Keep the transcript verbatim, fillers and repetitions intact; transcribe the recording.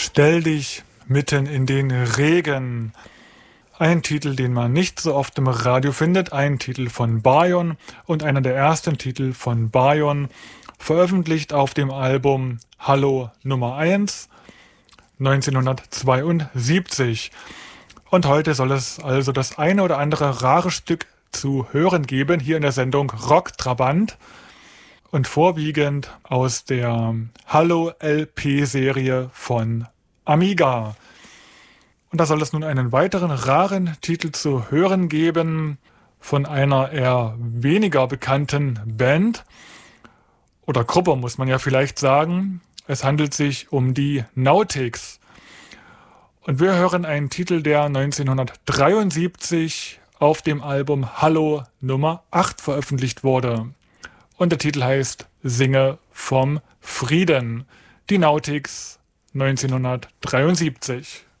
Stell dich mitten in den Regen. Ein Titel, den man nicht so oft im Radio findet, ein Titel von Bayon und einer der ersten Titel von Bayon, veröffentlicht auf dem Album Hallo Nummer eins neunzehnhundertzweiundsiebzig. Und heute soll es also das eine oder andere rare Stück zu hören geben, hier in der Sendung Rock Trabant und vorwiegend aus der Hallo-L P-Serie von Amiga. Und da soll es nun einen weiteren raren Titel zu hören geben von einer eher weniger bekannten Band oder Gruppe, muss man ja vielleicht sagen. Es handelt sich um die Nautix. Und wir hören einen Titel, der neunzehnhundertdreiundsiebzig auf dem Album Hallo Nummer acht veröffentlicht wurde. Und der Titel heißt Singe vom Frieden. Die Nautix neunzehnhundertdreiundsiebzig.